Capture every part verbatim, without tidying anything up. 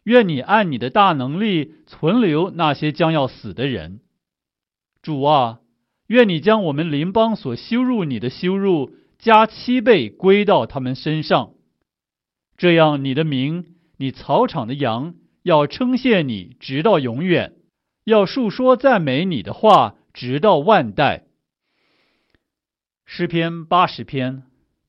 愿你按你的大能力存留那些将要死的人。主啊，愿你将我们邻邦所羞辱你的羞辱加七倍归到他们身上。这样你的名，你草场的羊要称谢你直到永远，要述说赞美你的话直到万代。诗篇八十篇。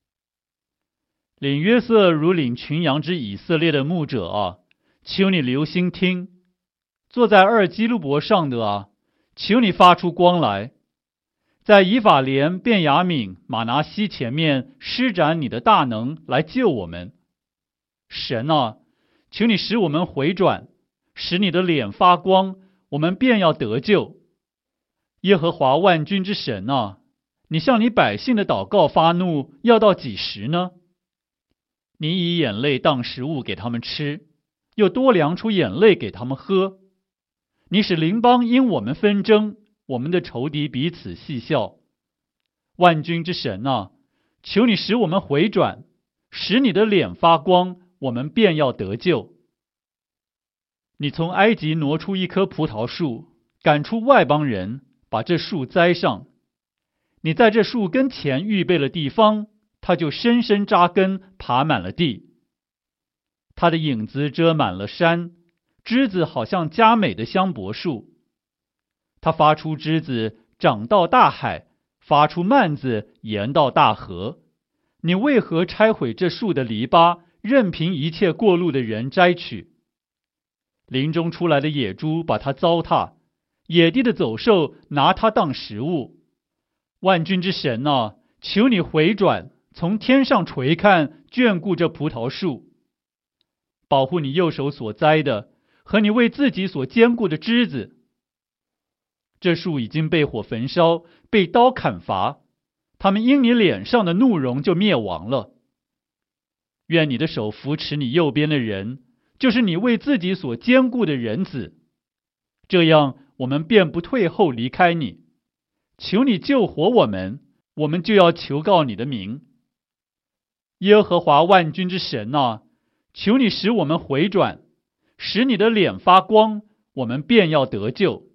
领约瑟如领群羊之以色列的牧者啊，求你留心听；坐在二基路伯上的啊，求你发出光来，在以法莲、便雅悯、马拿西前面施展你的大能来救我们。神啊，求你使我们回转，使你的脸发光，我们便要得救。耶和华万军之神啊，你向你百姓的祷告发怒，要到几时呢？你以眼泪当食物给他们吃，又多量出眼泪给他们喝。你使邻邦因我们纷争，我们的仇敌彼此戏笑。万军之神啊，求你使我们回转，使你的脸发光，我们便要得救。你从埃及挪出一棵葡萄树，赶出外邦人，把这树栽上。你在这树根前预备了地方，它就深深扎根，爬满了地。它的影子遮满了山，枝子好像佳美的香柏树。它发出枝子，长到大海，发出蔓子，延到大河。你为何拆毁这树的篱笆，任凭一切过路的人摘取？林中出来的野猪把它糟蹋，野地的走兽拿它当食物。万军之神啊，求你回转，从天上垂看，眷顾这葡萄树，保护你右手所栽的和你为自己所坚固的枝子。这树已经被火焚烧，被刀砍伐，他们因你脸上的怒容就灭亡了。愿你的手扶持你右边的人，就是你为自己所坚固的人子，这样我们便不退后离开你。求你救活我们，我们就要求告你的名。耶和华万军之神啊，求你使我们回转，使你的脸发光，我们便要得救。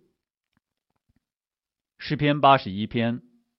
诗篇八十一篇。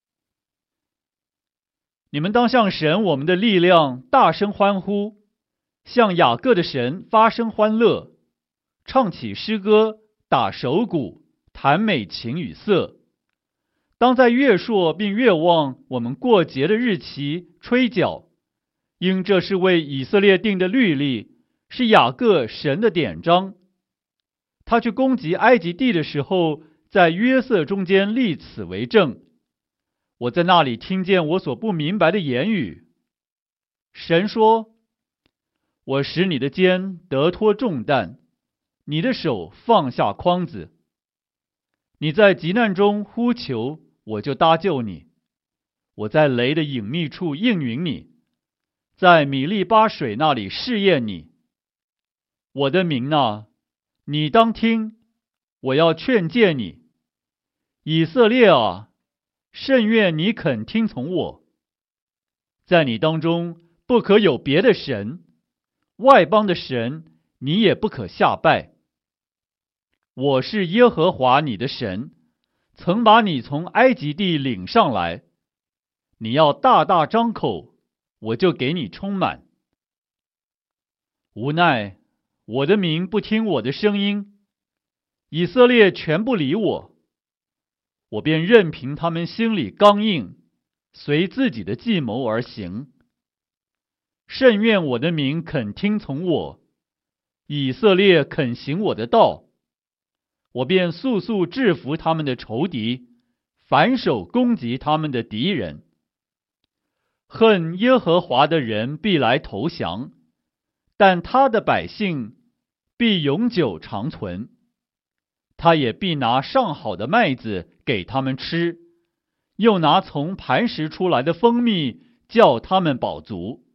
你们当向神我们的力量大声欢呼，向雅各的神发声欢乐，唱起诗歌，打手鼓，弹美琴与瑟。当在月朔并月望我们过节的日期吹角，因这是为以色列定的律例，是雅各神的典章。他去攻击埃及地的时候，在约瑟中间立此为证。我在那里听见我所不明白的言语。神说：我使你的肩得脱重担，你的手放下筐子。你在急难中呼求，我就搭救你。我在雷的隐秘处应允你，在米利巴水那里试验你。我的民哪，你当听，我要劝诫你。以色列啊，甚愿你肯听从我。在你当中不可有别的神，外邦的神你也不可下拜。我是耶和华你的神，曾把你从埃及地领上来。你要大大张口，我就给你充满。无奈我的民不听我的声音，以色列全不理我，我便任凭他们心里刚硬，随自己的计谋而行。甚愿我的民肯听从我，以色列肯行我的道，我便速速制服他们的仇敌，反手攻击他们的敌人。恨耶和华的人必来投降，但他的百姓必永久长存。他也必拿上好的麦子给他们吃，又拿从磐石出来的蜂蜜叫他们饱足。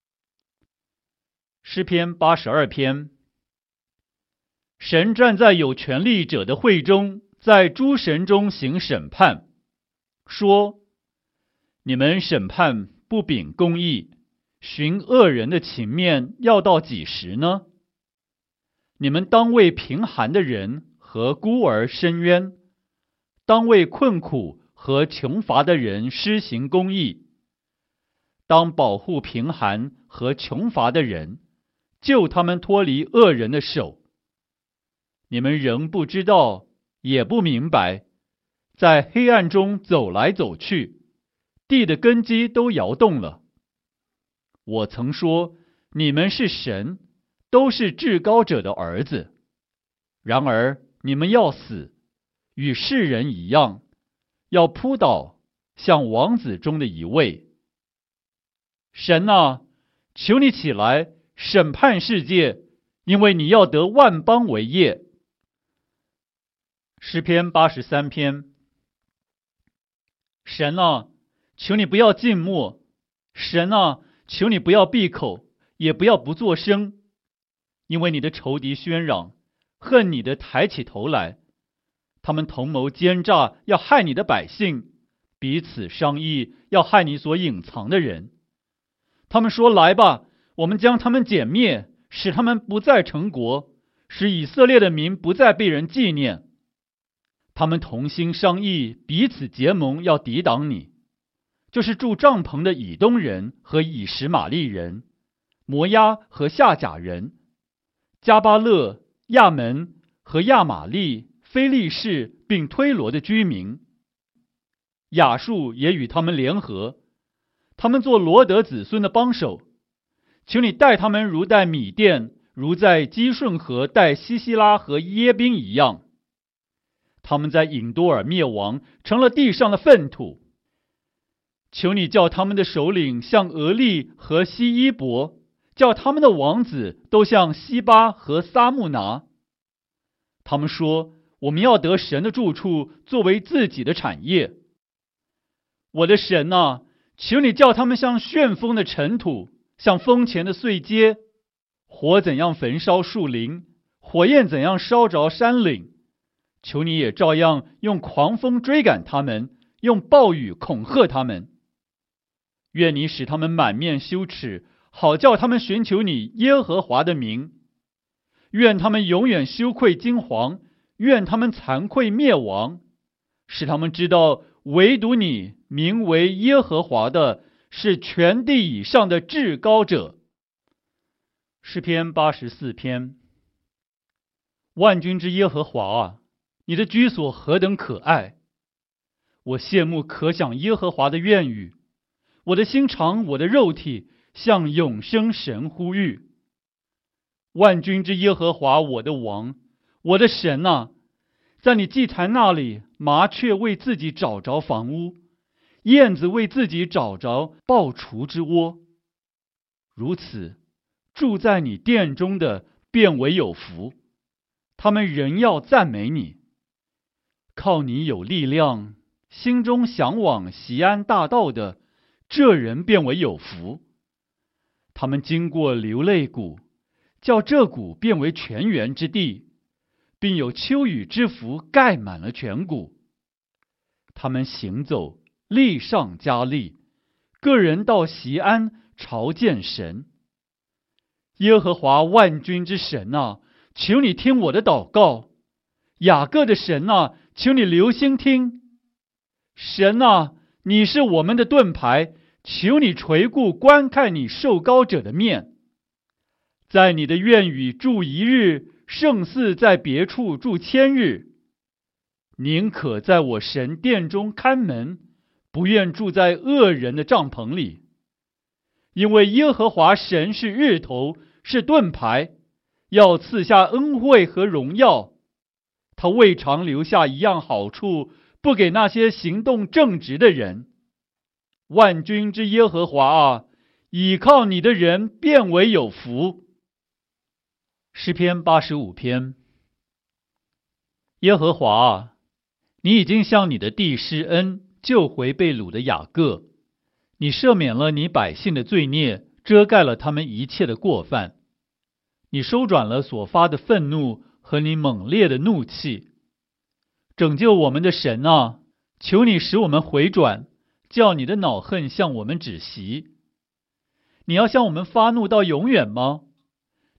诗篇八十二篇。神站在有权力者的会中，在诸神中行审判，说：你们审判不秉公义，寻恶人的情面，要到几时呢？ 你们当为贫寒的人和孤儿伸冤，当为困苦和穷乏的人施行公义，当保护贫寒和穷乏的人，救他们脱离恶人的手。你们仍不知道，也不明白，在黑暗中走来走去，地的根基都摇动了。我曾说，你们是神，都是至高者的儿子。然而你们要死，与世人一样，要扑倒，像王子中的一位。神啊，求你起来审判世界，因为你要得万邦为业。诗篇八十三篇。神啊，求你不要静默，神啊，求你不要闭口，也不要不作声，因为你的仇敌喧嚷，恨你的抬起头来，他们同谋奸诈，要害你的百姓，彼此商议，要害你所隐藏的人。他们说，来吧，我们将他们歼灭，使他们不再成国，使以色列的民不再被人纪念。他们同心商议，彼此结盟，要抵挡你，就是住帐篷的以东人和以实玛利人，摩押和夏甲人，加巴勒、亚门和亚玛利、非利士并推罗的居民。亚述也与他们联合，他们做罗德子孙的帮手。求你待他们如待米甸，如在基顺河待西西拉和耶宾一样。他们在隐多尔灭亡，成了地上的粪土。求你叫他们的首领像俄利和西伊伯，叫他们的王子都像西巴和撒木拿。他们说，我们要得神的住处，作为自己的产业。我的神啊，求你叫他们像旋风的尘土，像风前的碎秸。火怎样焚烧树林，火焰怎样烧着山岭，求你也照样用狂风追赶他们，用暴雨恐吓他们。愿你使他们满面羞耻，好叫他们寻求你耶和华的名。愿他们永远羞愧惊惶，愿他们惭愧灭亡，使他们知道，唯独你名为耶和华的，是全地以上的至高者。诗篇八十四篇。万军之耶和华啊，你的居所何等可爱！我羡慕可想耶和华的愿语，我的心肠，我的肉体向永生神呼吁。万军之耶和华，我的王，我的神啊，在你祭坛那里，麻雀为自己找着房屋，燕子为自己找着抱雏之窝。如此，住在你殿中的便为有福，他们仍要赞美你。靠你有力量，心中向往锡安大道的，这人便为有福。他们经过流泪谷，叫这谷变为泉源之地，并有秋雨之福盖满了全谷。他们行走，力上加力，个人到锡安朝见神。耶和华万军之神啊，求你听我的祷告。雅各的神啊，求你留心听。神啊，你是我们的盾牌，求你垂顾观看你受膏者的面。在你的院宇住一日，胜似在别处住千日。宁可在我神殿中看门，不愿住在恶人的帐篷里。因为耶和华神是日头，是盾牌，要赐下恩惠和荣耀。他未尝留下一样好处，不给那些行动正直的人。万军之耶和华啊，倚靠你的人便为有福。诗篇八十五篇。耶和华啊，你已经向你的地施恩，救回被掳的雅各。你赦免了你百姓的罪孽，遮盖了他们一切的过犯。你收转了所发的愤怒和你猛烈的怒气。拯救我们的神啊，求你使我们回转，叫你的恼恨向我们止息。你要向我们发怒到永远吗？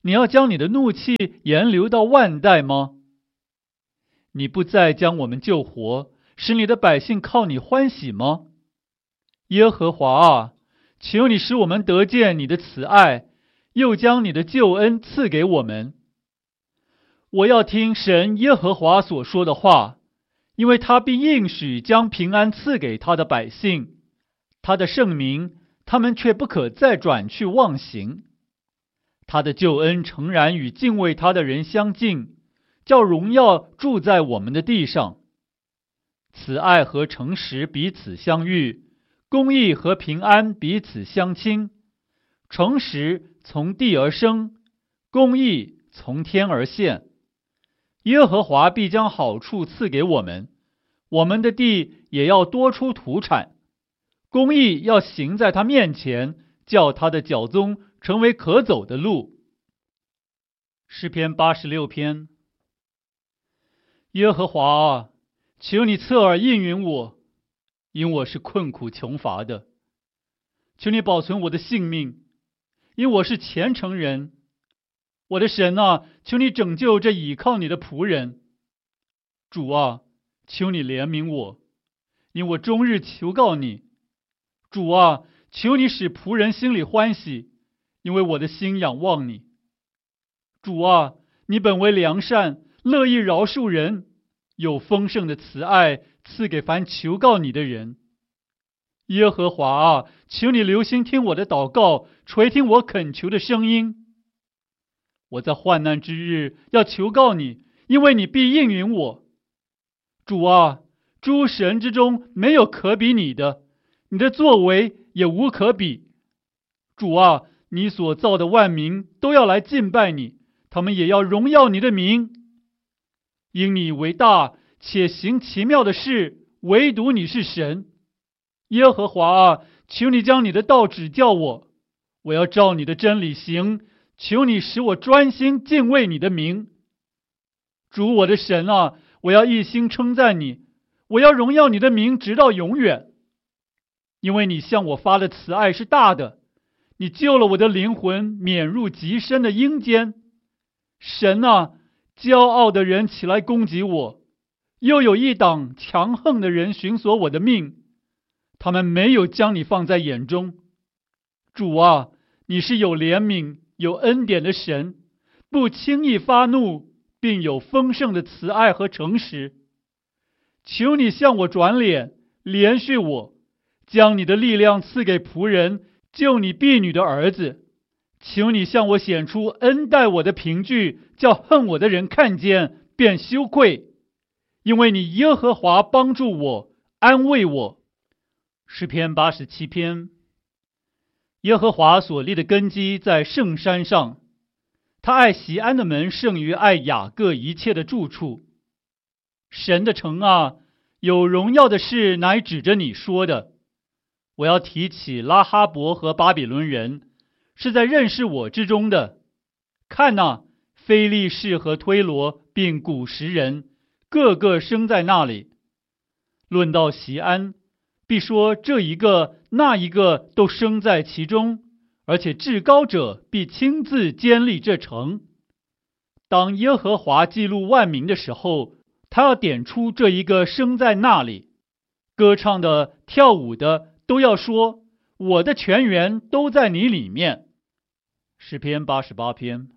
你要将你的怒气延留到万代吗？你不再将我们救活，使你的百姓靠你欢喜吗？耶和华啊，求你使我们得见你的慈爱，又将你的救恩赐给我们。我要听神耶和华所说的话，因为他必应许将平安赐给他的百姓，他的圣名，他们却不可再转去妄行。他的救恩诚然与敬畏他的人相近，叫荣耀住在我们的地上。慈爱和诚实彼此相遇，公义和平安彼此相亲。诚实从地而生，公义从天而现。耶和华必将好处赐给我们，我们的地也要多出土产。公义要行在他面前，叫他的脚踪成为可走的路。诗篇八十六篇。耶和华啊，求你侧耳应允我，因我是困苦穷乏的。求你保存我的性命，因我是虔诚人。我的神啊，求你拯救这倚靠你的仆人。主啊，求你怜悯我，因我终日求告你。主啊，求你使仆人心里欢喜，因为我的心仰望你。主啊，你本为良善，乐意饶恕人，有丰盛的慈爱赐给凡求告你的人。耶和华啊，求你留心听我的祷告，垂听我恳求的声音。我在患难之日要求告你，因为你必应允我。主啊，诸神之中没有可比你的，你的作为也无可比。主啊，你所造的万民都要来敬拜你，他们也要荣耀你的名。因你为大，且行奇妙的事，唯独你是神。耶和华啊，求你将你的道指教我，我要照你的真理行。求你使我专心敬畏你的名。主我的神啊，我要一心称赞你，我要荣耀你的名直到永远。因为你向我发的慈爱是大的，你救了我的灵魂免入极深的阴间。神啊，骄傲的人起来攻击我，又有一党强横的人寻索我的命，他们没有将你放在眼中。主啊，你是有怜悯有恩典的神，不轻易发怒，并有丰盛的慈爱和诚实。求你向我转脸，怜恤我，将你的力量赐给仆人，救你婢女的儿子。求你向我显出恩待我的凭据，叫恨我的人看见便羞愧。因为你耶和华帮助我，安慰我。诗篇八十七篇。耶和华所立的根基在圣山上，他爱锡安的门胜于爱雅各一切的住处。神的城啊，有荣耀的事乃指着你说的。我要提起拉哈伯和巴比伦人，是在认识我之中的。看哪，非利士和推罗并古时人，个个生在那里。论到锡安，必说这一个那一个都生在其中，而且至高者必亲自坚立这城。当耶和华记录万民的时候，他要点出这一个生在那里。歌唱的跳舞的都要说，我的泉源都在你里面。诗篇八十八篇。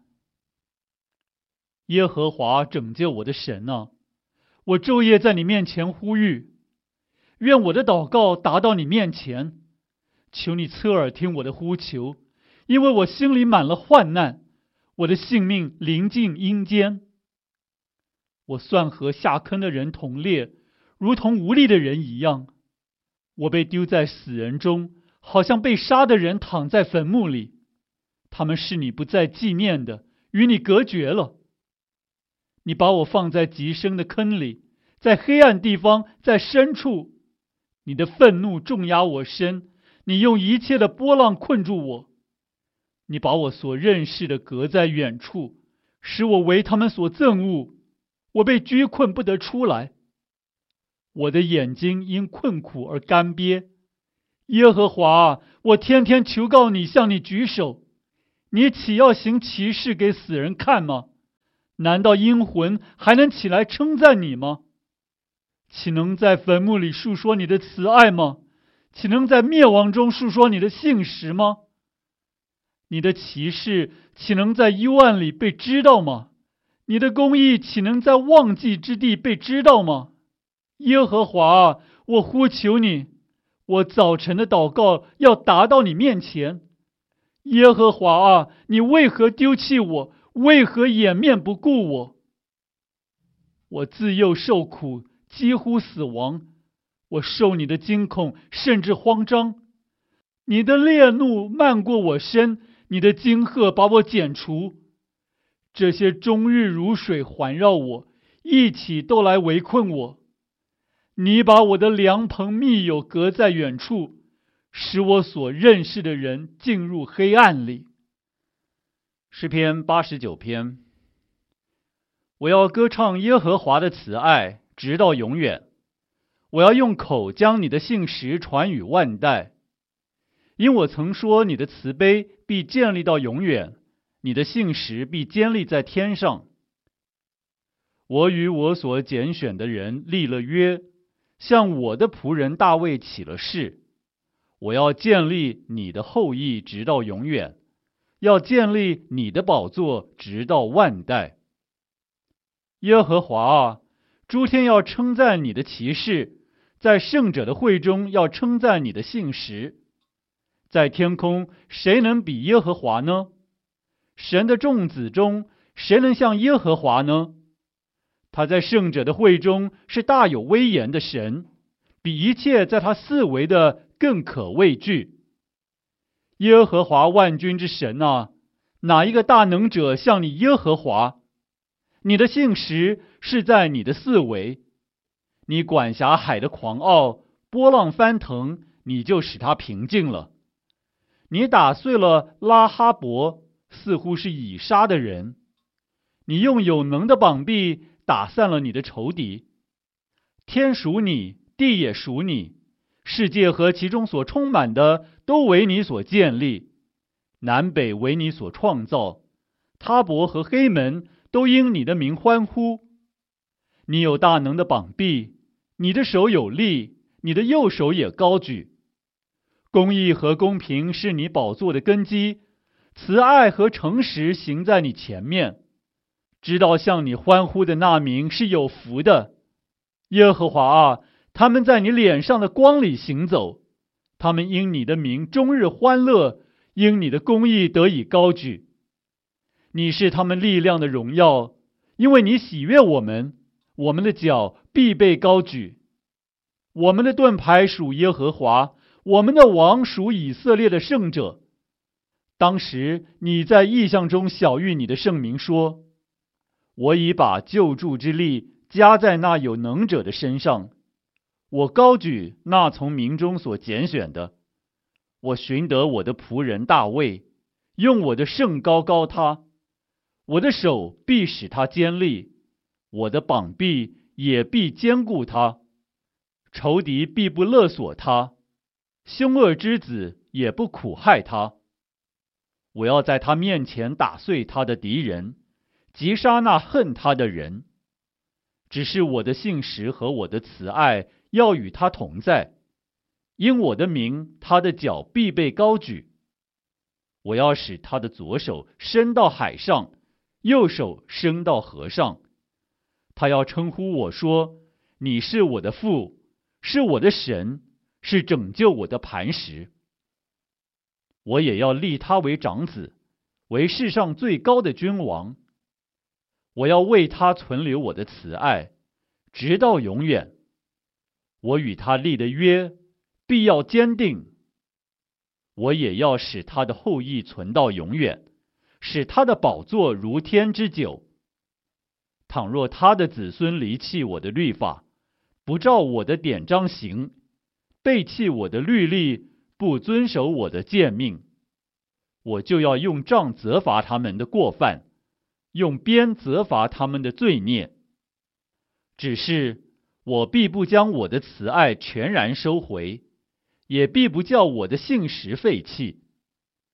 耶和华拯救我的神啊，我昼夜在你面前呼吁，愿我的祷告达到你面前。求你侧耳听我的呼求，因为我心里满了患难，我的性命临近阴间。我算和下坑的人同列，如同无力的人一样。我被丢在死人中，好像被杀的人躺在坟墓里。他们是你不再纪念的，与你隔绝了。你把我放在极深的坑里，在黑暗地方，在深处。你的愤怒重压我身，你用一切的波浪困住我。你把我所认识的隔在远处，使我为他们所憎恶。我被拘困不得出来，我的眼睛因困苦而干瘪。耶和华，我天天求告你，向你举手。 你岂要行奇事给死人看吗？难道阴魂还能起来称赞你吗？岂能在坟墓里述说你的慈爱吗？岂能在灭亡中述说你的信实吗？你的奇事岂能在幽暗里被知道吗？你的公义岂能在忘记之地被知道吗？耶和华啊，我呼求你，我早晨的祷告要达到你面前。耶和华啊，你为何丢弃我？为何掩面不顾我？我自幼受苦，几乎死亡。我受你的惊恐，甚至慌张。你的烈怒漫过我身，你的惊吓把我剪除。这些终日如水环绕我，一起都来围困我。你把我的良朋密友隔在远处，使我所认识的人进入黑暗里。诗篇八十九篇。我要歌唱耶和华的慈爱，直到永远。我要用口将你的信实传与万代。因我曾说，你的慈悲必建立到永远，你的信实必坚立在天上。我与我所拣选的人立了约，向我的仆人大卫起了誓。我要建立你的后裔直到永远，要建立你的宝座直到万代。耶和华啊，诸天要称赞你的奇事，在圣者的会中要称赞你的信实。在天空，谁能比耶和华呢？神的众子中，谁能像耶和华呢？他在圣者的会中是大有威严的神，比一切在他四围的更可畏惧。耶和华万军之神啊，哪一个大能者像你耶和华？你的信实是在你的四围，你管辖海的狂傲，波浪翻腾，你就使它平静了。你打碎了拉哈伯，似乎是以杀的人。你用有能的膀臂打散了你的仇敌。天属你，地也属你，世界和其中所充满的都为你所建立，南北为你所创造，他伯和黑门都因你的名欢呼。你有大能的膀臂，你的手有力，你的右手也高举。公义和公平是你宝座的根基，慈爱和诚实行在你前面。知道向你欢呼的那名是有福的。耶和华啊，他们在你脸上的光里行走，他们因你的名终日欢乐，因你的公义得以高举。你是他们力量的荣耀，因为你喜悦我们，我们的脚必被高举。我们的盾牌属耶和华，我们的王属以色列的圣者。当时你在异象中晓谕你的圣民说，我已把救助之力加在那有能者的身上，我高举那从民中所拣选的。我寻得我的仆人大卫，用我的圣膏膏他。我的手必使他坚立，我的膀臂也必坚固他。仇敌必不勒索他，凶恶之子也不苦害他。我要在他面前打碎他的敌人，击杀那恨他的人。只是我的信实和我的慈爱要与他同在，因我的名，他的脚必被高举。我要使他的左手伸到海上，右手伸到河上。他要称呼我说，你是我的父，是我的神，是拯救我的磐石。我也要立他为长子，为世上最高的君王。我要为他存留我的慈爱，直到永远。我与他立的约必要坚定。我也要使他的后裔存到永远，使他的宝座如天之久。倘若他的子孙离弃我的律法，不照我的典章行，背弃我的律例，不遵守我的诫命，我就要用杖责罚他们的过犯，用鞭责罚他们的罪孽。只是我必不将我的慈爱全然收回，也必不叫我的信实废弃。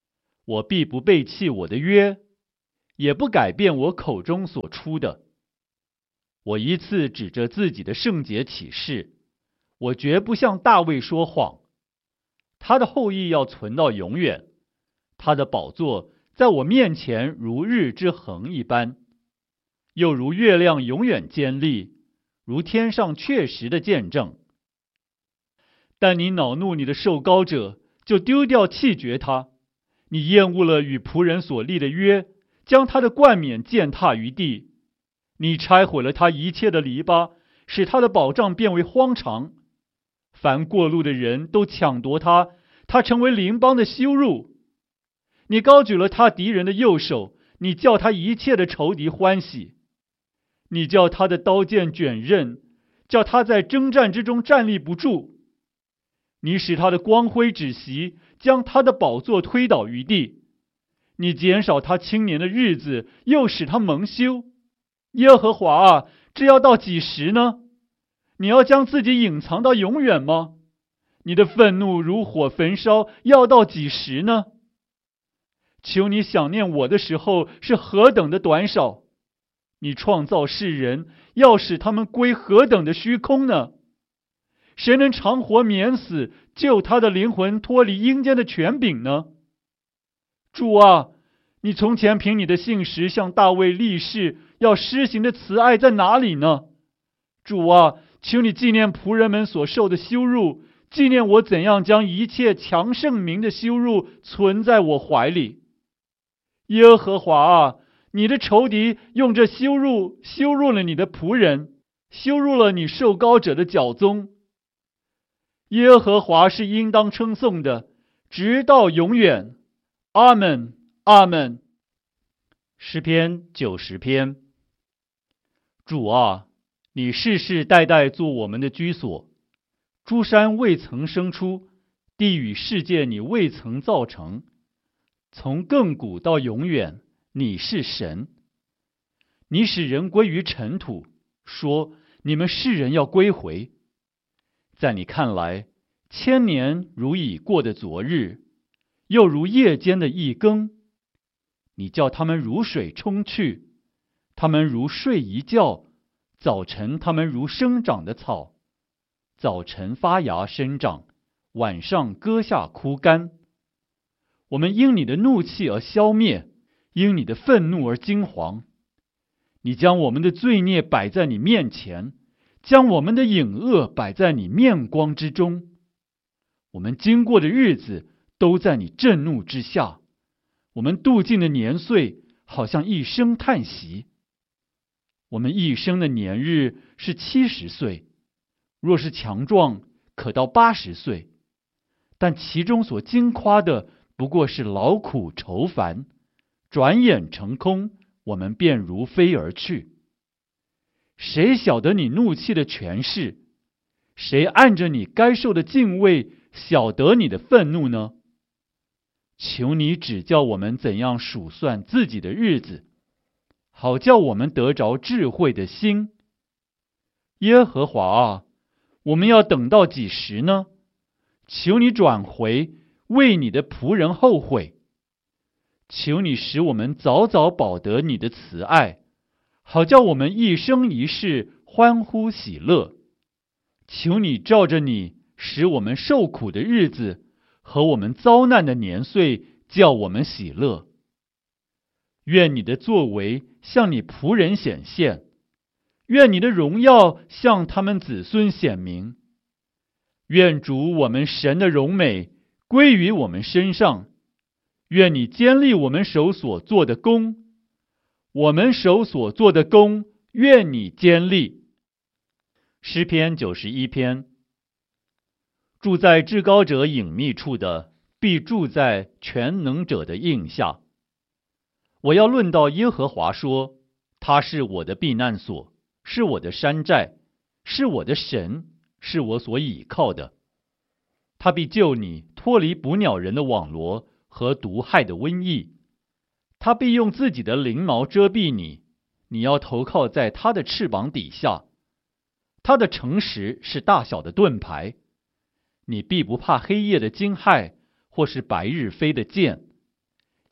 我必不背弃我的约，也不改变我口中所出的。我一次指着自己的圣洁起誓，我绝不向大卫说谎。他的后裔要存到永远，他的宝座在我面前如日之恒一般，又如月亮永远坚立，如天上确实的见证。但你恼怒你的受膏者，就丢掉弃绝他，你厌恶了与仆人所立的约，将他的冠冕践踏于地。你拆毁了他一切的篱笆，使他的保障变为荒场。凡过路的人都抢夺他，他成为邻邦的羞辱。你高举了他敌人的右手，你叫他一切的仇敌欢喜。你叫他的刀剑卷刃，叫他在征战之中站立不住。你使他的光辉止息，将他的宝座推倒于地。你减少他青年的日子，又使他蒙羞。耶和华啊，这要到几时呢？你要将自己隐藏到永远吗？你的愤怒如火焚烧，要到几时呢？求你想念我的时候是何等的短少！你创造世人，要使他们归何等的虚空呢？谁能长活免死，救他的灵魂脱离阴间的权柄呢？主啊，你从前凭你的信实向大卫立誓要施行的慈爱在哪里呢？主啊，求你纪念仆人们所受的羞辱，纪念我怎样将一切强盛民的羞辱存在我怀里。耶和华啊，你的仇敌用这羞辱羞辱了你的仆人，羞辱了你受膏者的脚踪。耶和华是应当称颂的，直到永远。阿们，阿们。诗篇九十篇。主啊，你世世代代做我们的居所，诸山未曾生出，地与世界你未曾造成。从亘古到永远，你是神。你使人归于尘土，说你们世人要归回。在你看来，千年如已过的昨日，又如夜间的一更。你叫他们如水冲去，他们如睡一觉，早晨他们如生长的草，早晨发芽生长，晚上割下枯干。我们因你的怒气而消灭，因你的愤怒而惊惶。你将我们的罪孽摆在你面前，将我们的隐恶摆在你面光之中。我们经过的日子都在你震怒之下，我们度尽的年岁好像一声叹息。我们一生的年日是七十岁，若是强壮，可到八十岁，但其中所经夸的不过是劳苦愁烦，转眼成空，我们便如飞而去。谁晓得你怒气的权势？谁按着你该受的敬畏晓得你的愤怒呢？求你指教我们怎样数算自己的日子，好叫我们得着智慧的心。耶和华啊，我们要等到几时呢？求你转回，为你的仆人后悔。求你使我们早早饱得你的慈爱，好叫我们一生一世欢呼喜乐。求你照着你使我们受苦的日子和我们遭难的年岁，叫我们喜乐。愿你的作为向你仆人显现，愿你的荣耀向他们子孙显明。愿主我们神的荣美归于我们身上，愿你坚立我们手所做的工，我们手所做的工，愿你坚立。诗篇九十一篇。住在至高者隐秘处的，必住在全能者的荫下。我要论到耶和华说，他是我的避难所，是我的山寨，是我的神，是我所倚靠的。他必救你脱离捕鸟人的网罗和毒害的瘟疫。他必用自己的翎毛遮蔽你，你要投靠在他的翅膀底下。他的诚实是大小的盾牌，你必不怕黑夜的惊骇，或是白日飞的箭。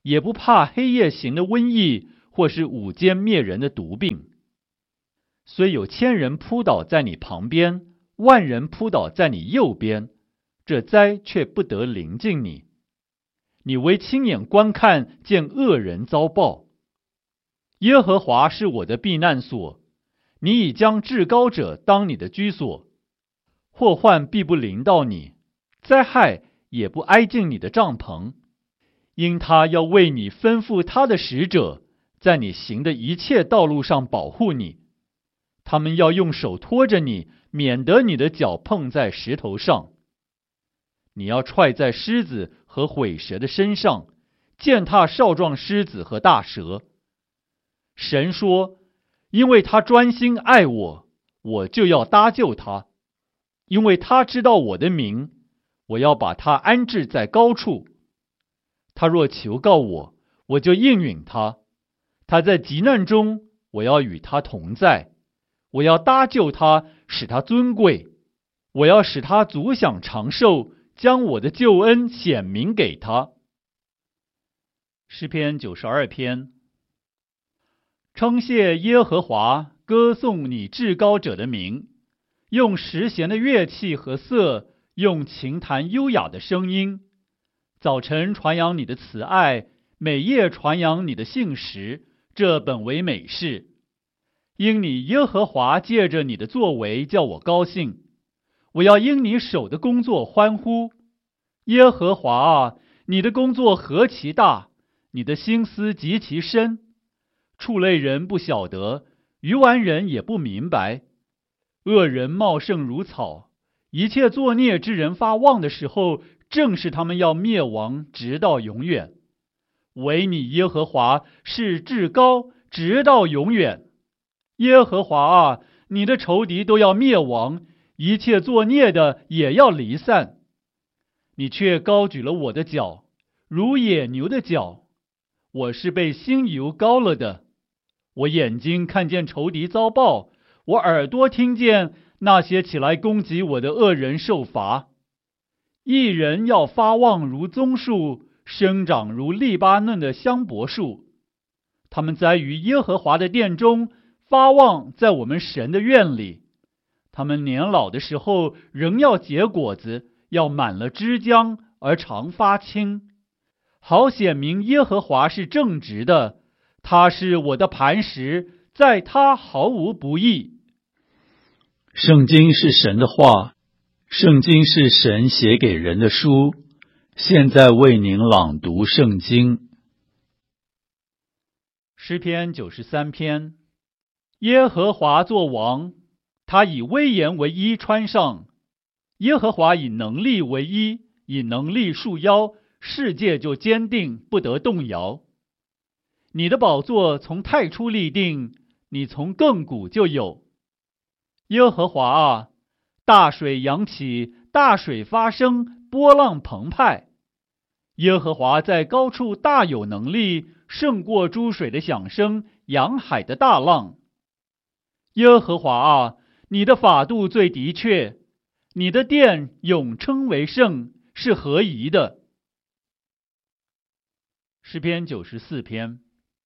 也不怕黑夜行的瘟疫，或是午间灭人的毒病。虽有千人扑倒在你旁边，万人扑倒在你右边，这灾却不得临近你。你唯亲眼观看，见恶人遭报。耶和华是我的避难所，你已将至高者当你的居所。祸患必不临到你，灾害也不挨近你的帐篷，因他要为你吩咐他的使者，在你行的一切道路上保护你。他们要用手托着你，免得你的脚碰在石头上。你要踹在狮子和毁蛇的身上，践踏少壮狮子和大蛇。神说，因为他专心爱我，我就要搭救他。因为他知道我的名，我要把他安置在高处。他若求告我，我就应允他。他在急难中，我要与他同在。我要搭救他，使他尊贵。我要使他足享长寿，将我的救恩显明给他。诗篇九十二篇。称谢耶和华，歌颂你至高者的名，用十弦的乐器和瑟，用琴弹优雅的声音。早晨传扬你的慈爱，每夜传扬你的信实，这本为美事。因你耶和华借着你的作为叫我高兴，我要因你手的工作欢呼。耶和华啊，你的工作何其大，你的心思极其深。畜类人不晓得，愚顽人也不明白。恶人茂盛如草，一切作孽之人发旺的时候，正是他们要灭亡，直到永远。唯你耶和华是至高，直到永远。耶和华啊，你的仇敌都要灭亡，一切作孽的也要离散。你却高举了我的脚，如野牛的脚。我是被新油膏了的。我眼睛看见仇敌遭报，我耳朵听见那些起来攻击我的恶人受罚。一人要发旺如棕树，生长如利巴嫩的香柏树。他们栽于耶和华的殿中，发旺在我们神的院里。他们年老的时候仍要结果子，要满了枝浆而常发青。好显明耶和华是正直的，他是我的磐石，在他毫无不义。 圣经是神的话，圣经是神写给人的书。现在为您朗读圣经。 诗篇九十三篇。耶和华作王，他以威严为衣穿上。耶和华以能力为衣，以能力束腰，世界就坚定，不得动摇。你的宝座从太初立定，你从亘古就有。耶和华啊，大水扬起，大水发生，波浪澎湃。耶和华在高处大有能力，胜过诸水的响声，洋海的大浪。耶和华啊，你的法度最的确，你的殿永称为圣，是合宜的。诗篇九十四篇。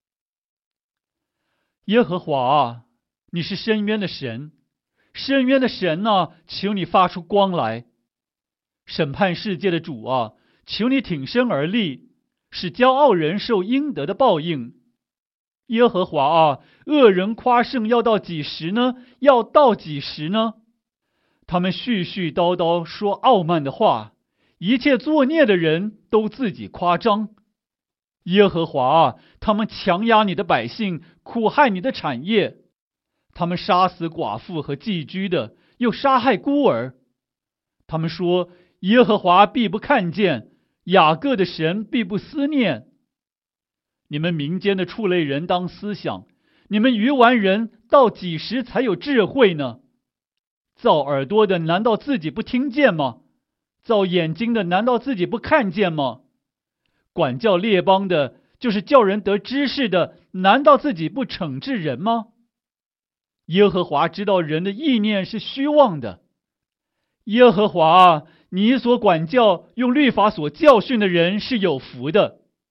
耶和华啊，你是深渊的神，深渊的神啊，求你发出光来。审判世界的主啊，求你挺身而立，使骄傲人受应得的报应。耶和华啊，恶人夸胜要到几时呢？要到几时呢？他们絮絮叨叨说傲慢的话，一切作孽的人都自己夸张。耶和华啊，他们强压你的百姓，苦害你的产业。他们杀死寡妇和寄居的，又杀害孤儿。他们说，耶和华必不看见，雅各的神必不思念。你们民间的畜类人当思想，你们愚顽人到几时才有智慧呢？造耳朵的难道自己不听见吗？造眼睛的难道自己不看见吗？管教列邦的，就是叫人得知识的，难道自己不惩治人吗？耶和华知道人的意念是虚妄的。耶和华啊，你所管教用律法所教训的人是有福的。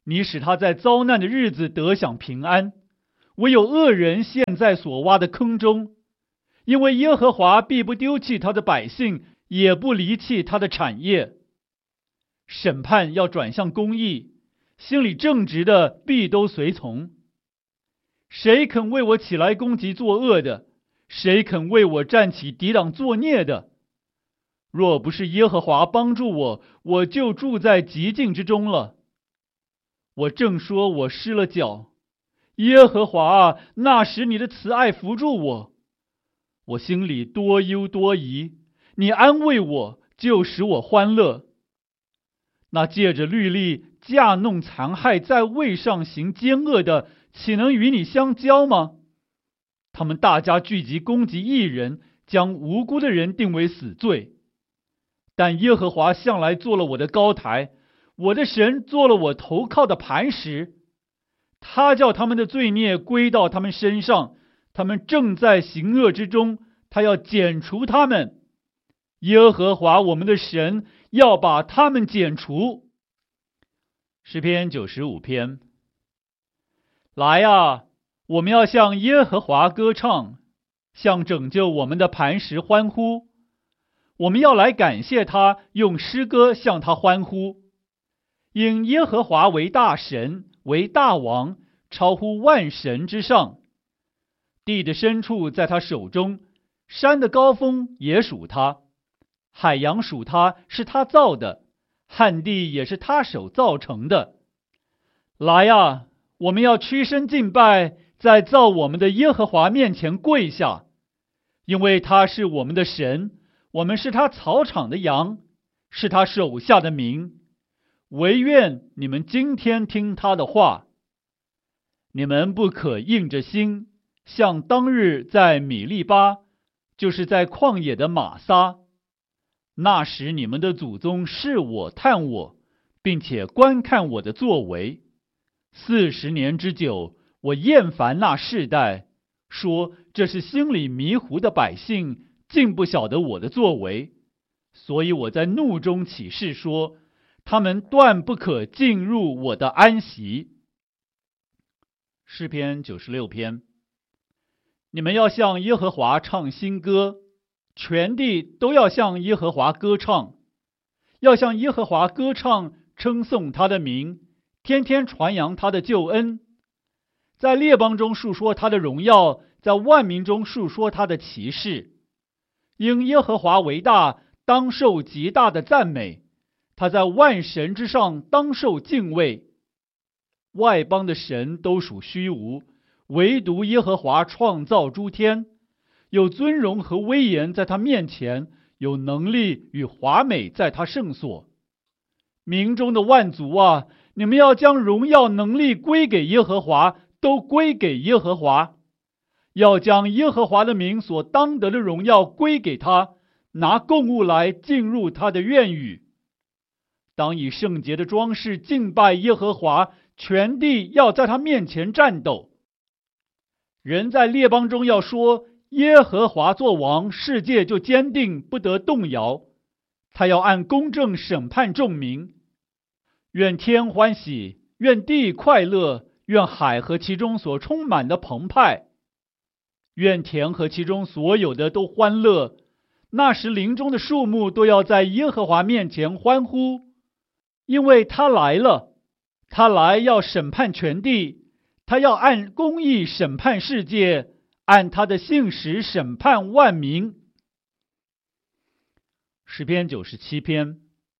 你使他在遭难的日子得享平安，唯有恶人陷在所挖的坑中，因为耶和华必不丢弃他的百姓，也不离弃他的产业。审判要转向公义，心里正直的必都随从。谁肯为我起来攻击作恶的？谁肯为我站起抵挡作孽的？若不是耶和华帮助我，我就住在极境之中了。我正说我失了脚，耶和华啊，那时你的慈爱扶助我。我心里多忧多疑，你安慰我，就使我欢乐。那借着律例架弄残害，在位上行奸恶的，岂能与你相交吗？他们大家聚集攻击义人，将无辜的人定为死罪。但耶和华向来做了我的高台，我的神做了我投靠的磐石。他叫他们的罪孽归到他们身上，他们正在行恶之中，他要剪除他们。耶和华我们的神要把他们剪除。诗篇九十五篇。来啊，我们要向耶和华歌唱，向拯救我们的磐石欢呼。我们要来感谢他，用诗歌向他欢呼。因耶和华为大神，为大王，超乎万神之上。地的深处在他手中，山的高峰也属他，海洋属他，是他造的，旱地也是他手造成的。来啊，我们要屈身敬拜，在造我们的耶和华面前跪下，因为他是我们的神，我们是他草场的羊，是他手下的民。惟愿你们今天听他的话。你们不可硬着心，像当日在米利巴，就是在旷野的玛撒。那时你们的祖宗试我探我，并且观看我的作为。四十年之久，我厌烦那世代，说这是心里迷糊的百姓，竟不晓得我的作为。所以我在怒中起誓说，他们断不可进入我的安息。诗篇九十六篇。你们要向耶和华唱新歌，全地都要向耶和华歌唱，要向耶和华歌唱，称颂他的名，天天传扬他的救恩，在列邦中述说他的荣耀，在万民中述说他的奇事。因耶和华为大，当受极大的赞美，他在万神之上，当受敬畏。外邦的神都属虚无，唯独耶和华创造诸天，有尊荣和威严在他面前，有能力与华美在他圣所。民中的万族啊，你们要将荣耀能力归给耶和华，都归给耶和华。要将耶和华的名所当得的荣耀归给他，拿供物来进入他的院宇。当以圣洁的装饰敬拜耶和华，全地要在他面前战斗。人在列邦中要说，耶和华作王，世界就坚定，不得动摇。他要按公正审判众民。愿天欢喜，愿地快乐，愿海和其中所充满的澎湃，愿田和其中所有的都欢乐。那时林中的树木都要在耶和华面前欢呼，因为他来了。他来要审判全地，他要按公义审判世界，按他的信实审判万民。诗篇九十七篇。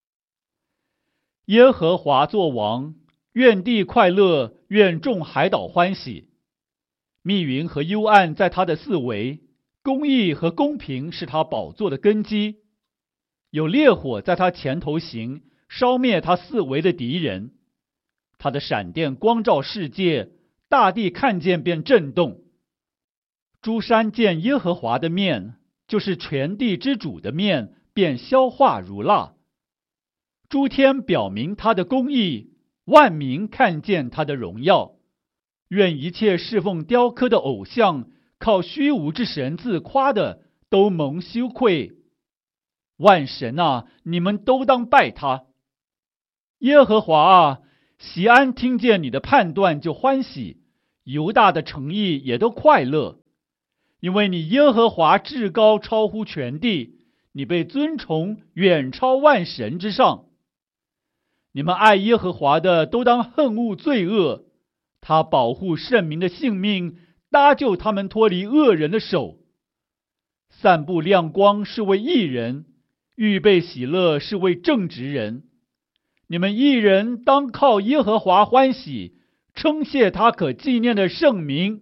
耶和华作王，愿地快乐，愿众海岛欢喜。密云和幽暗在他的四围，公义和公平是他宝座的根基。有烈火在他前头行，烧灭他四围的敌人。他的闪电光照世界，大地看见便震动。诸山见耶和华的面，就是全地之主的面，便消化如蜡。诸天表明他的公义，万民看见他的荣耀。愿一切侍奉雕刻的偶像，靠虚无之神自夸的，都蒙羞愧。万神啊，你们都当拜他。耶和华啊， 西安听见你的判断就欢喜，犹大的城邑也都快乐，因为你耶和华至高超乎全地，你被尊崇远超万神之上。你们爱耶和华的都当恨恶罪恶，他保护圣民的性命，搭救他们脱离恶人的手。散布亮光是为义人，预备喜乐是为正直人。你们义人当靠耶和华欢喜，称谢他可纪念的圣名。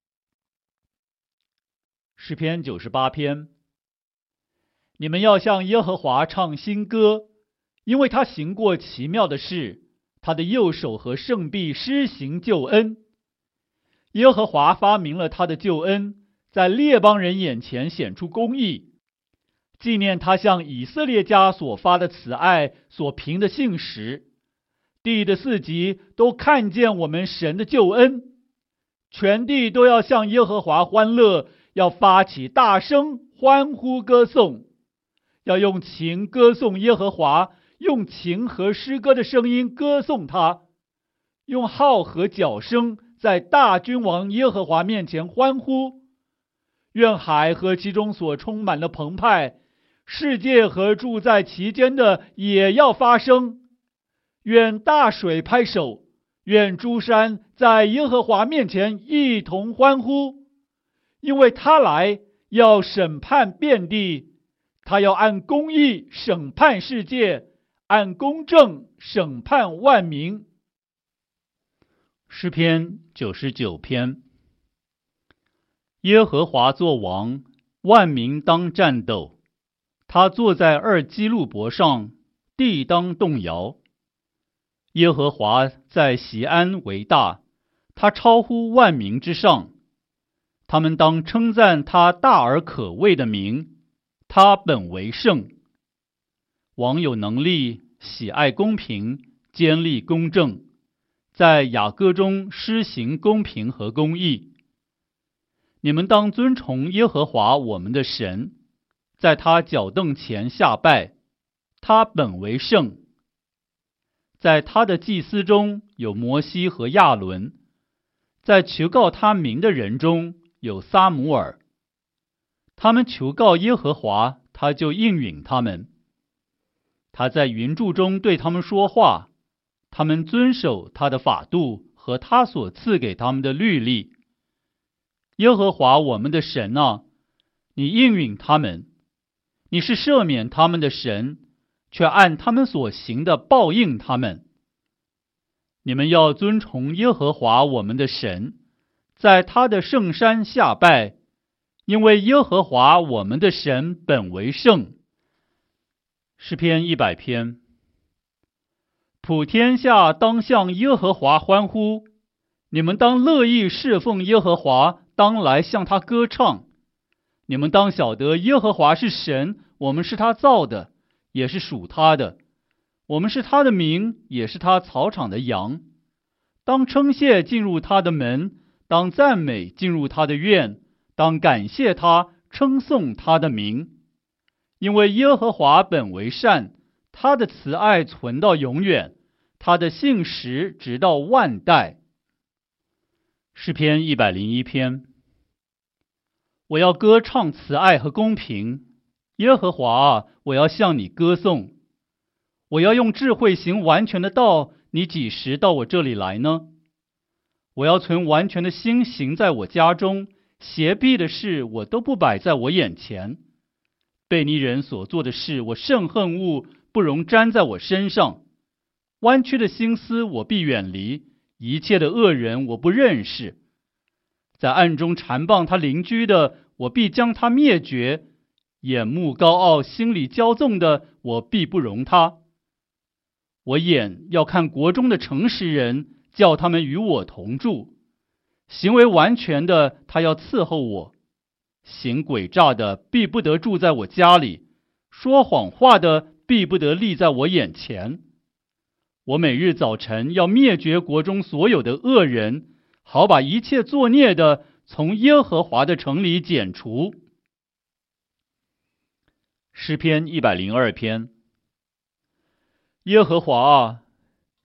诗篇九十八篇。你们要向耶和华唱新歌，因为他行过奇妙的事，他的右手和圣臂施行救恩。耶和华发明了他的救恩，在列邦人眼前显出公义，纪念他向以色列家所发的慈爱，所凭的信实。地的四极都看见我们神的救恩，全地都要向耶和华欢乐，要发起大声欢呼歌颂，要用琴歌颂耶和华，用琴和诗歌的声音歌颂他，用号和角声在大君王耶和华面前欢呼。愿海和其中所充满的澎湃，世界和住在其间的也要发声。愿大水拍手，愿诸山在耶和华面前一同欢呼，因为他来要审判遍地，他要按公义审判世界，按公正审判万民。 诗篇九十九篇。耶和华作王，万民当战斗。他坐在二基路伯上，地当动摇。耶和华在锡安为大，他超乎万民之上。他们当称赞他大而可畏的名，他本为圣。王有能力，喜爱公平，坚立公正，在雅各中施行公平和公义。你们当尊崇耶和华我们的神，在他脚凳前下拜，他本为圣。在他的祭司中有摩西和亚伦，在求告他名的人中有撒母耳。他们求告耶和华，他就应允他们。他在云柱中对他们说话，他们遵守他的法度和他所赐给他们的律例。耶和华我们的神啊，你应允他们，你是赦免他们的神，却按他们所行的报应他们。你们要尊崇耶和华我们的神，在他的圣山下拜，因为耶和华我们的神本为圣。诗篇一百篇。普天下当向耶和华欢呼，你们当乐意侍奉耶和华，当来向他歌唱。你们当晓得耶和华是神，我们是他造的，也是属他的。我们是他的民，也是他草场的羊。当称谢进入他的门，当赞美进入他的院，当感谢他，称颂他的名。因为耶和华本为善，他的慈爱存到永远，他的信实直到万代。诗篇一百零一篇。我要歌唱慈爱和公平，耶和华啊，我要向你歌颂。我要用智慧行完全的道，你几时到我这里来呢？我要存完全的心行在我家中，邪僻的事我都不摆在我眼前。悖逆人所做的事，我甚恨恶，不容沾在我身上。弯曲的心思我必远离，一切的恶人我不认识。在暗中缠棒他邻居的，我必将他灭绝；眼目高傲、心里骄纵的，我必不容他。我眼要看国中的诚实人，叫他们与我同住。行为完全的，他要伺候我；行诡诈的，必不得住在我家里；说谎话的，必不得立在我眼前。我每日早晨要灭绝国中所有的恶人，好把一切作孽的从耶和华的城里剪除。诗篇一百零二篇。耶和华啊，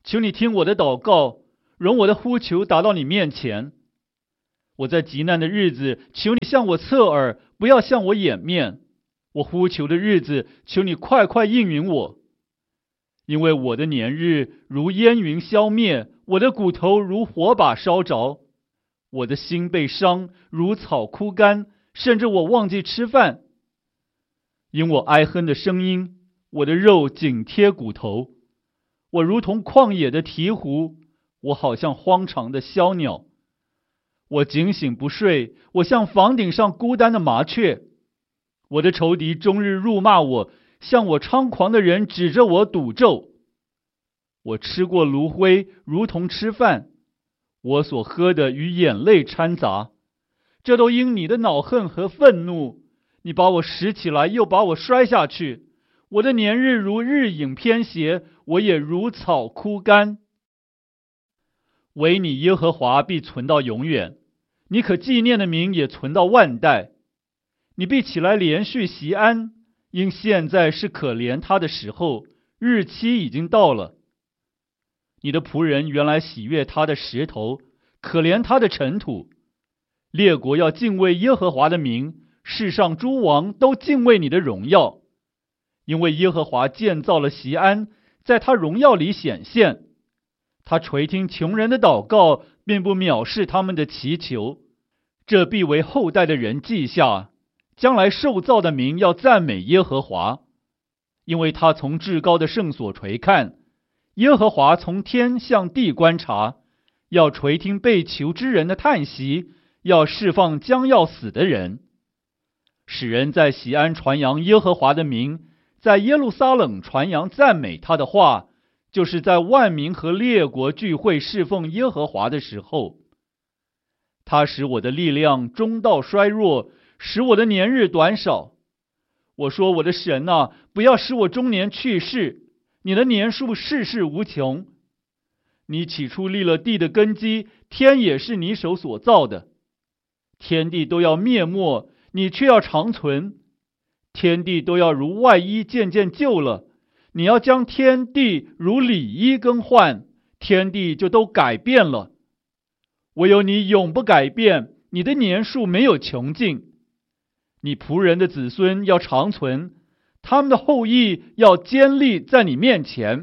求你听我的祷告，容我的呼求达到你面前。我在极难的日子，求你向我侧耳，不要向我掩面。我呼求的日子，求你快快应允我。因为我的年日如烟云消灭，我的骨头如火把烧着，我的心被伤，如草枯干，甚至我忘记吃饭。因我哀哼的声音，我的肉紧贴骨头，我如同旷野的鹈鹕，我好像荒场的枭鸟。我警醒不睡，我像房顶上孤单的麻雀。我的仇敌终日辱骂我，向我猖狂的人指着我赌咒。我吃过炉灰，如同吃饭，我所喝的与眼泪掺杂，这都因你的恼恨和愤怒。你把我拾起来，又把我摔下去。我的年日如日影偏斜，我也如草枯干。唯你耶和华必存到永远，你可纪念的名也存到万代。你必起来连续锡安，因现在是可怜他的时候，日期已经到了。你的仆人原来喜悦他的石头，可怜他的尘土。列国要敬畏耶和华的名，世上诸王都敬畏你的荣耀。因为耶和华建造了锡安，在他荣耀里显现。他垂听穷人的祷告，并不藐视他们的祈求。这必为后代的人记下，将来受造的民要赞美耶和华。因为他从至高的圣所垂看，耶和华从天向地观察，要垂听被囚之人的叹息，要释放将要死的人，使人在锡安传扬耶和华的名，在耶路撒冷传扬赞美他的话，就是在万民和列国聚会侍奉耶和华的时候。他使我的力量中道衰弱，使我的年日短少。我说，我的神啊，不要使我中年去世，你的年数世世无穷。你起初立了地的根基，天也是你手所造的。天地都要灭没，你却要长存。天地都要如外衣渐渐旧了，你要将天地如里衣更换，天地就都改变了。唯有你永不改变，你的年数没有穷尽。你仆人的子孙要长存，他们的后裔要坚立在你面前。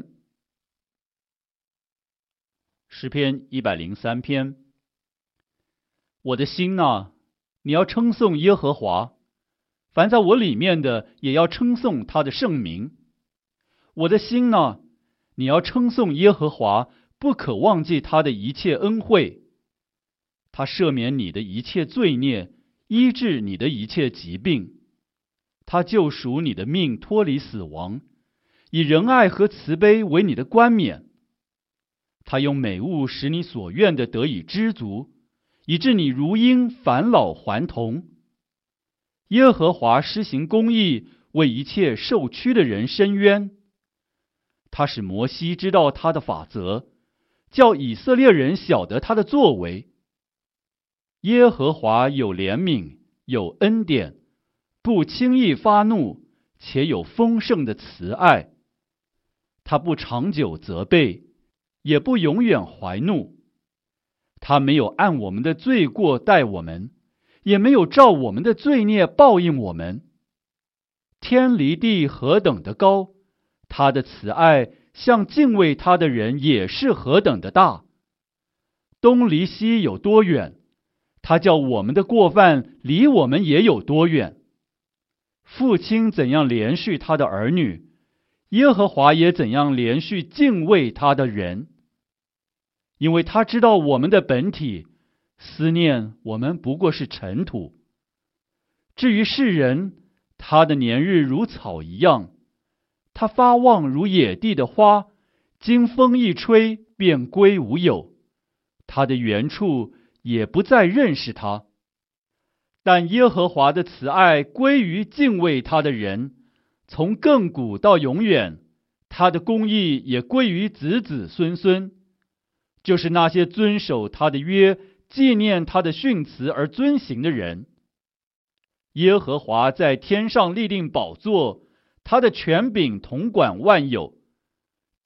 诗篇一百零三篇。我的心啊，你要称颂耶和华，凡在我里面的也要称颂他的圣名。我的心啊，你要称颂耶和华，不可忘记他的一切恩惠。他赦免你的一切罪孽，医治你的一切疾病。他救赎你的命脱离死亡，以仁爱和慈悲为你的冠冕。他用美物使你所愿的得以知足，以致你如婴返老还童。耶和华施行公义，为一切受屈的人伸冤。他使摩西知道他的法则，叫以色列人晓得他的作为。耶和华有怜悯，有恩典，不轻易发怒，且有丰盛的慈爱。他不长久责备，也不永远怀怒。他没有按我们的罪过待我们，也没有照我们的罪孽报应我们。天离地何等的高，他的慈爱向敬畏他的人也是何等的大。东离西有多远，他叫我们的过犯离我们也有多远。父亲怎样连续他的儿女，耶和华也怎样连续敬畏他的人。因为他知道我们的本体，思念我们不过是尘土。至于世人，他的年日如草一样，他发旺如野地的花，经风一吹便归无有，他的原处也不再认识他。但耶和华的慈爱归于敬畏他的人，从亘古到永远，他的公义也归于子子孙孙，就是那些遵守他的约，纪念他的训词而遵行的人。耶和华在天上立定宝座，他的权柄统管万有。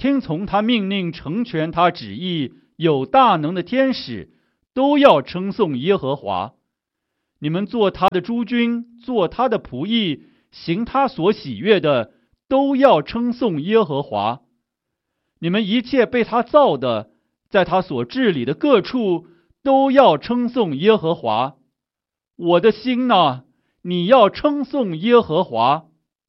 听从他命令、成全他旨意、有大能的天使，都要称颂耶和华。你们做他的诸军，做他的仆役，行他所喜悦的，都要称颂耶和华。你们一切被他造的，在他所治理的各处，都要称颂耶和华。我的心哪，你要称颂耶和华。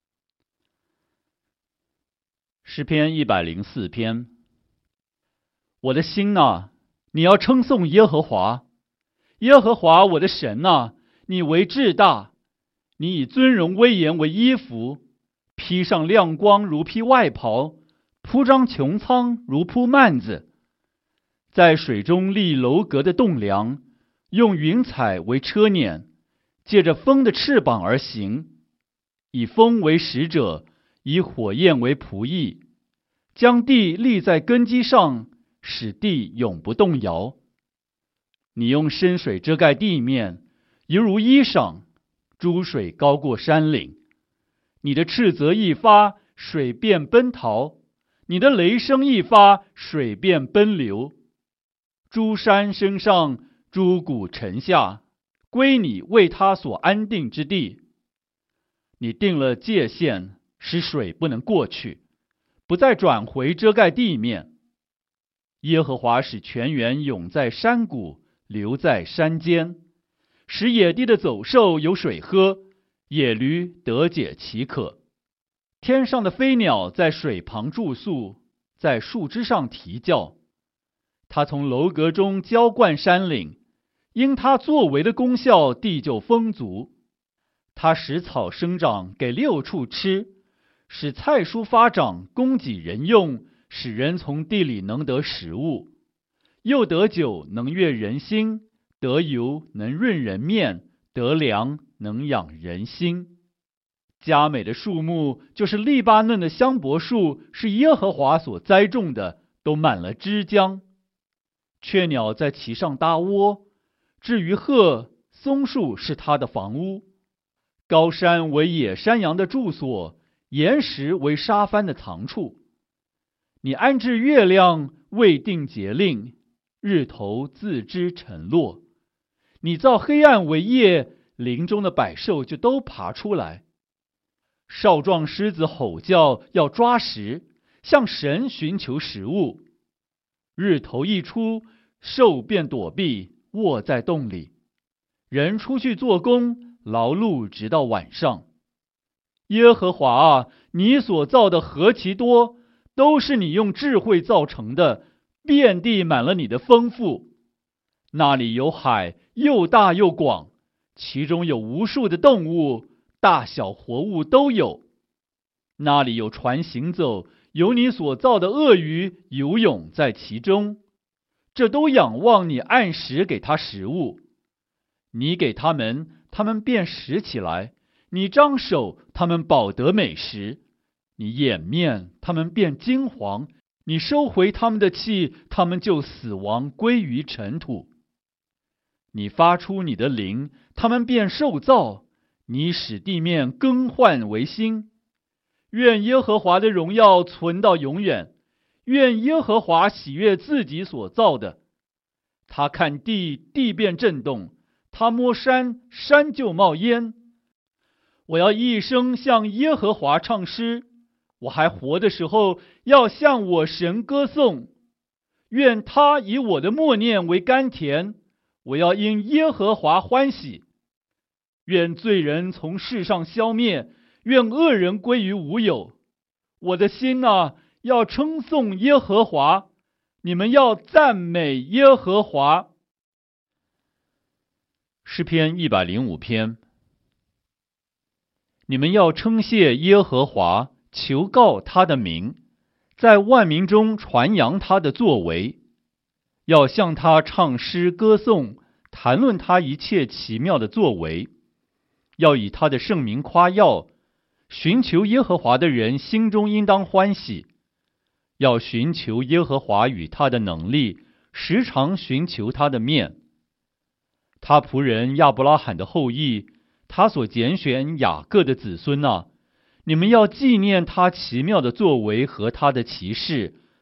诗篇一百零四篇。我的心哪，你要称颂耶和华。耶和华我的神哪，你为至大，你以尊荣威严为衣服，披上亮光如披外袍，铺张穹苍如铺幔子，在水中立楼阁的栋梁，用云彩为车辇，借着风的翅膀而行，以风为使者，以火焰为仆役，将地立在根基上，使地永不动摇。你用深水遮盖地面，犹如衣裳，诸水高过山岭。你的斥责一发，水便奔逃；你的雷声一发，水便奔流。诸山升上，诸谷沉下，归你为他所安定之地。你定了界限，使水不能过去，不再转回遮盖地面。耶和华使泉源涌在山谷，流在山间，使野地的走兽有水喝，野驴得解其渴。天上的飞鸟在水旁住宿，在树枝上啼叫。他从楼阁中浇灌山岭，因他作为的功效，地就丰足。他使草生长，给六畜吃，使菜蔬发长，供给人用，使人从地里能得食物。又得酒，能悦人心；得油，能润人面；得粮，能养人心。佳美的树木，就是利巴嫩的香柏树，是耶和华所栽种的，都满了枝浆。雀鸟在其上搭窝，至于鹤，松树是它的房屋。高山为野山羊的住所，岩石为沙帆的藏处。你安置月亮，未定节令，日头自知晨落。你造黑暗为夜，林中的百兽就都爬出来。少壮狮子吼叫，要抓食，向神寻求食物。日头一出，兽便躲避，卧在洞里。人出去做工，劳碌直到晚上。耶和华啊，你所造的何其多，都是你用智慧造成的，遍地满了你的丰富。那里有海，又大又广，其中有无数的动物，大小活物都有。那里有船行走，有你所造的鳄鱼游泳在其中。这都仰望你按时给它食物。你给他们，他们便食起来；你张手，他们饱得美食；你掩面，他们便惊惶；你收回他们的气，他们就死亡，归于尘土。你发出你的灵，他们便受造；你使地面更换为新。愿耶和华的荣耀存到永远，愿耶和华喜悦自己所造的。他看地，地便震动；他摸山，山就冒烟。我要一生向耶和华唱诗，我还活的时候，要向我神歌颂。愿他以我的默念为甘甜，我要因耶和华欢喜。愿罪人从世上消灭，愿恶人归于无有。我的心啊，要称颂耶和华，你们要赞美耶和华。诗篇一百零五篇。你们要称谢耶和华，求告他的名，在万民中传扬他的作为，要向他唱诗歌颂，谈论他一切奇妙的作为，要以他的圣名夸耀。寻求耶和华的人心中应当欢喜，要寻求耶和华与他的能力，时常寻求他的面。他仆人亚伯拉罕的后裔，他所拣选雅各的子孙啊，你们要纪念他奇妙的作为和他的奇事，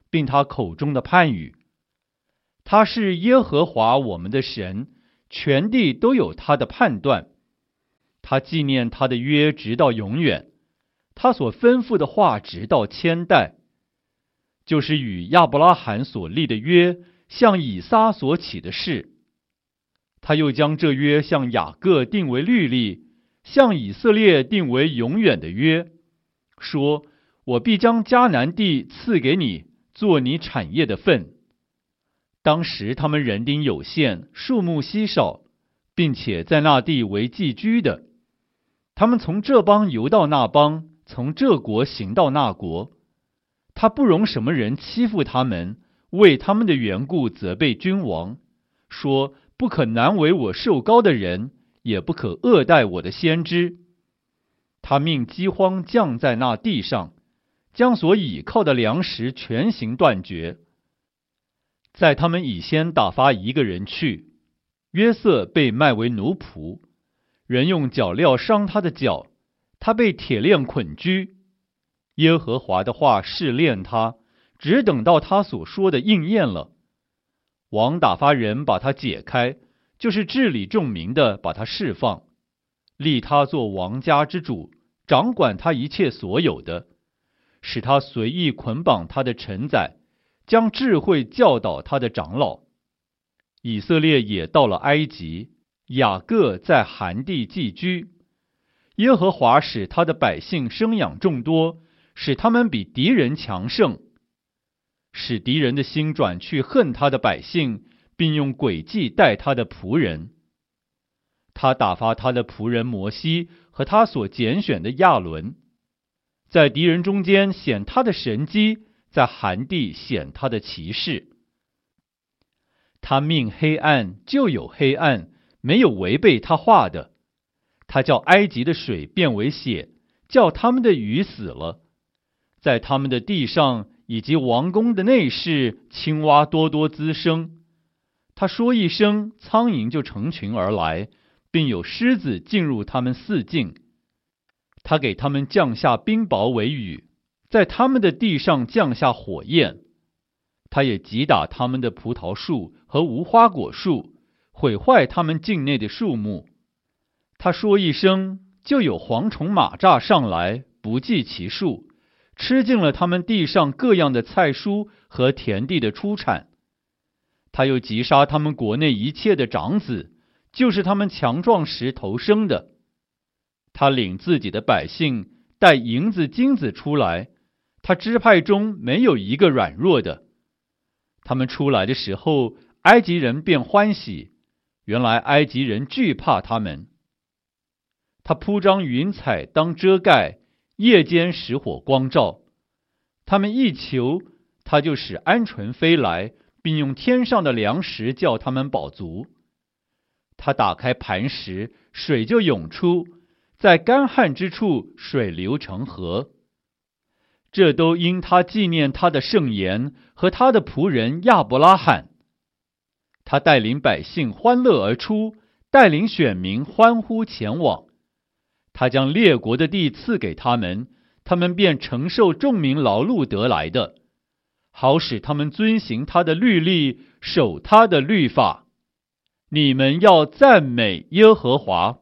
并他口中的判语。他是耶和华我们的神，全地都有他的判断。他纪念他的约直到永远，他所吩咐的话直到千代，就是与亚伯拉罕所立的约，向以撒所起的誓。他又将这约向雅各定为律例，向以色列定为永远的约，说：我必将迦南地赐给你，做你产业的份。当时他们人丁有限，数目稀少，并且在那地为寄居的。他们从这邦游到那邦，从这国行到那国。他不容什么人欺负他们，为他们的缘故责备君王，说：不可难为我受膏的人，也不可恶待我的先知。他命饥荒降在那地上，将所倚靠的粮食全行断绝。在他们以先打发一个人去，约瑟被卖为奴仆，人用脚镣伤他的脚，他被铁链捆拘。耶和华的话试炼他，只等到他所说的应验了。王打发人把他解开，就是治理众民的，把他释放，立他做王家之主，掌管他一切所有的，使他随意捆绑他的臣宰，将智慧教导他的长老。以色列也到了埃及，雅各在含地寄居。耶和华使他的百姓生养众多，使他们比敌人强盛，使敌人的心转去恨他的百姓，并用诡计待他的仆人。他打发他的仆人摩西和他所拣选的亚伦，在敌人中间显他的神迹，在含地显他的奇事。他命黑暗，就有黑暗，没有违背他话的。他叫埃及的水变为血，叫他们的鱼死了。在他们的地上以及王宫的内室，青蛙多多滋生。他说一声，苍蝇就成群而来，并有狮子进入他们四境。他给他们降下冰雹为雨，在他们的地上降下火焰。他也击打他们的葡萄树和无花果树，毁坏他们境内的树木。他说一声，就有蝗虫蚂蚱上来，不计其数，吃尽了他们地上各样的菜蔬和田地的出产。他又击杀他们国内一切的长子，就是他们强壮时头生的。他领自己的百姓带银子金子出来，他支派中没有一个软弱的。他们出来的时候，埃及人便欢喜，原来埃及人惧怕他们。他铺张云彩当遮盖，夜间使火光照。他们一求，他就使鹌鹑飞来，并用天上的粮食叫他们饱足。他打开磐石，水就涌出，在干旱之处水流成河。这都因他纪念他的圣言和他的仆人亚伯拉罕。他带领百姓欢乐而出，带领选民欢呼前往。他将列国的地赐给他们，他们便承受众民劳碌得来的，好使他们遵行他的律例，守他的律法。你们要赞美耶和华。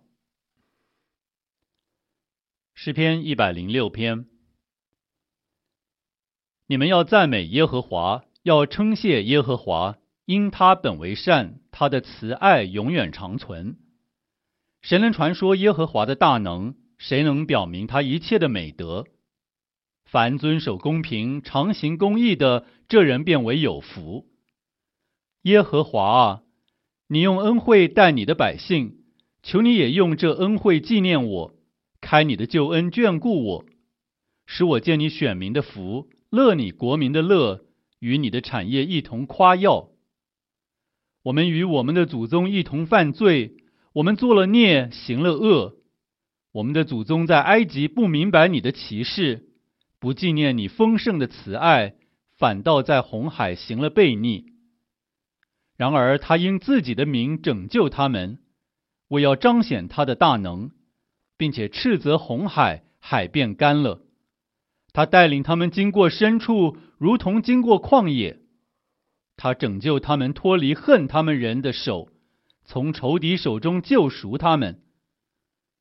诗篇一百零六篇。你们要赞美耶和华，要称谢耶和华，因他本为善，他的慈爱永远长存。谁能传说耶和华的大能？谁能表明他一切的美德？凡遵守公平、常行公义的，这人便为有福。耶和华啊，你用恩惠待你的百姓，求你也用这恩惠纪念我，开你的救恩眷顾我，使我见你选民的福，乐你国民的乐，与你的产业一同夸耀。我们与我们的祖宗一同犯罪，我们做了孽，行了恶。我们的祖宗在埃及不明白你的奇事，不纪念你丰盛的慈爱，反倒在红海行了悖逆。然而他因自己的名拯救他们，为要彰显他的大能，并且斥责红海，海便干了。 他带领他们经过深处，如同经过旷野。他拯救他们脱离恨他们人的手，从仇敌手中救赎他们。